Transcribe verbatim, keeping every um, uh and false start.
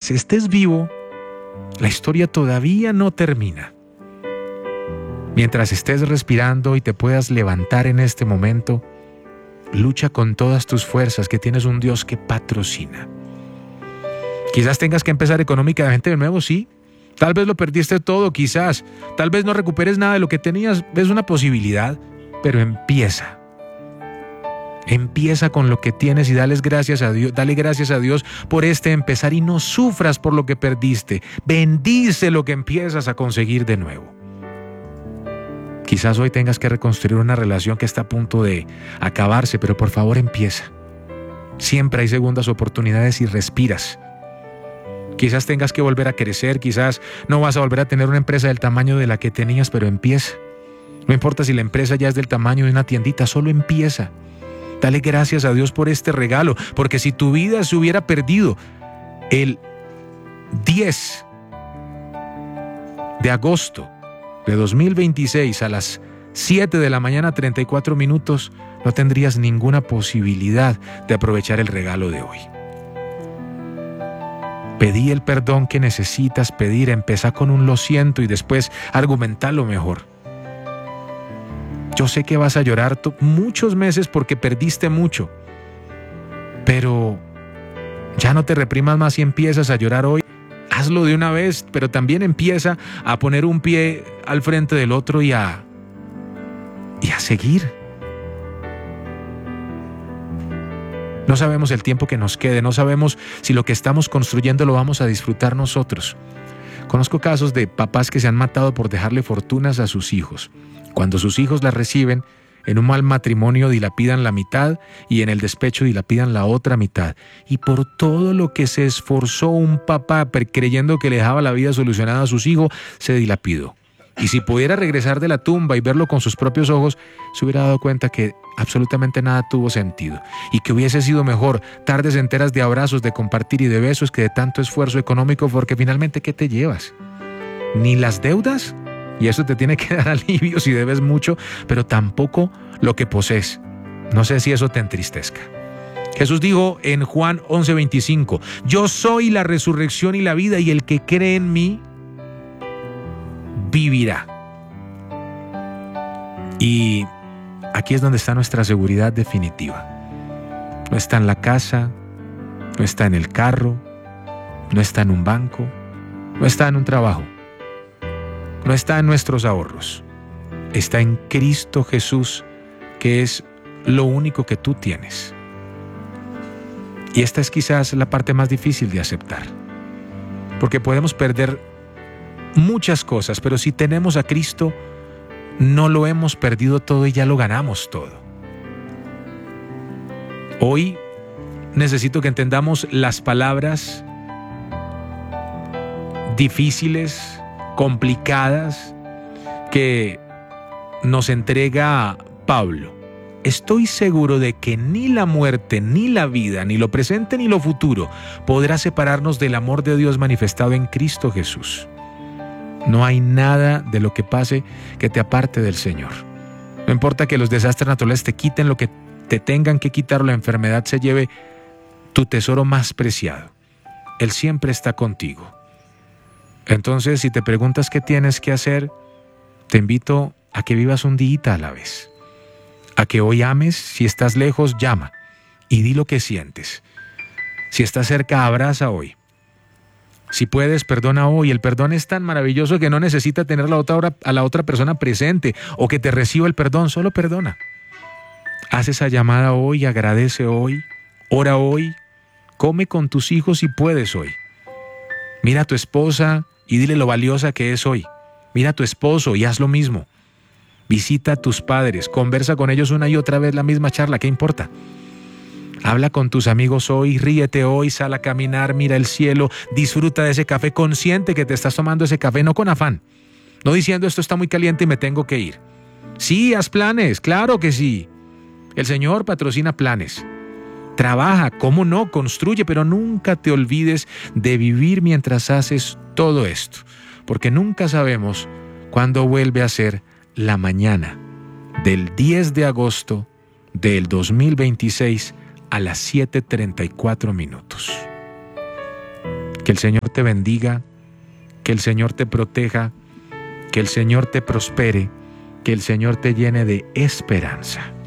mientras estés vivo, la historia todavía no termina. Mientras estés respirando y te puedas levantar en este momento, lucha con todas tus fuerzas, que tienes un Dios que patrocina. Quizás tengas que empezar económicamente de nuevo, sí. Tal vez lo perdiste todo, quizás. Tal vez no recuperes nada de lo que tenías, es una posibilidad, pero empieza. Empieza con lo que tienes y dale gracias a Dios, dale gracias a Dios por este empezar y no sufras por lo que perdiste. Bendice lo que empiezas a conseguir de nuevo. Quizás hoy tengas que reconstruir una relación que está a punto de acabarse, pero por favor empieza. Siempre hay segundas oportunidades y respiras. Quizás tengas que volver a crecer, quizás no vas a volver a tener una empresa del tamaño de la que tenías, pero empieza. No importa si la empresa ya es del tamaño de una tiendita, solo empieza. Dale gracias a Dios por este regalo, porque si tu vida se hubiera perdido el diez de agosto de dos mil veintiséis a las siete de la mañana treinta y cuatro minutos, no tendrías ninguna posibilidad de aprovechar el regalo de hoy. Pedí el perdón que necesitas pedir, empezá con un lo siento y después argumentalo mejor. Yo sé que vas a llorar muchos meses porque perdiste mucho, pero ya no te reprimas más y empiezas a llorar hoy. Hazlo de una vez, pero también empieza a poner un pie al frente del otro y a, y a seguir. No sabemos el tiempo que nos quede, no sabemos si lo que estamos construyendo lo vamos a disfrutar nosotros. Conozco casos de papás que se han matado por dejarle fortunas a sus hijos. Cuando sus hijos las reciben, en un mal matrimonio dilapidan la mitad y en el despecho dilapidan la otra mitad. Y por todo lo que se esforzó un papá creyendo que le dejaba la vida solucionada a sus hijos, se dilapidó. Y si pudiera regresar de la tumba y verlo con sus propios ojos, se hubiera dado cuenta que absolutamente nada tuvo sentido y que hubiese sido mejor tardes enteras de abrazos, de compartir y de besos que de tanto esfuerzo económico, porque finalmente ¿qué te llevas? Ni las deudas, y eso te tiene que dar alivio si debes mucho, pero tampoco lo que posees. No sé si eso te entristezca. Jesús dijo en Juan once veinticinco, yo soy la resurrección y la vida, y el que cree en mí vivirá. Y aquí es donde está nuestra seguridad definitiva. No está en la casa, no está en el carro, no está en un banco, no está en un trabajo, no está en nuestros ahorros. Está en Cristo Jesús, que es lo único que tú tienes. Y esta es quizás la parte más difícil de aceptar, porque podemos perder muchas cosas, pero si tenemos a Cristo, no lo hemos perdido todo y ya lo ganamos todo. Hoy necesito que entendamos las palabras difíciles, complicadas, que nos entrega Pablo. Estoy seguro de que ni la muerte, ni la vida, ni lo presente, ni lo futuro podrá separarnos del amor de Dios manifestado en Cristo Jesús. No hay nada de lo que pase que te aparte del Señor. No importa que los desastres naturales te quiten lo que te tengan que quitar o la enfermedad se lleve tu tesoro más preciado. Él siempre está contigo. Entonces, si te preguntas qué tienes que hacer, te invito a que vivas un día a la vez. A que hoy ames, si estás lejos, llama y di lo que sientes. Si estás cerca, abraza hoy. Si puedes, perdona hoy. El perdón es tan maravilloso que no necesita tener a la otra, a la otra persona presente o que te reciba el perdón, solo perdona. Haz esa llamada hoy, agradece hoy, ora hoy, come con tus hijos si puedes hoy. Mira a tu esposa y dile lo valiosa que es hoy. Mira a tu esposo y haz lo mismo. Visita a tus padres, conversa con ellos una y otra vez la misma charla, ¿qué importa? Habla con tus amigos hoy, ríete hoy, sal a caminar, mira el cielo, disfruta de ese café, consciente que te estás tomando ese café, no con afán, no diciendo esto está muy caliente y me tengo que ir. Sí, haz planes, claro que sí. El Señor patrocina planes. Trabaja, cómo no, construye, pero nunca te olvides de vivir mientras haces todo esto, porque nunca sabemos cuándo vuelve a ser la mañana del diez de agosto del dos mil veintiséis a las siete treinta y cuatro minutos. Que el Señor Señor te bendiga, que el Señor te proteja, que el Señor te prospere, que el Señor te llene de esperanza.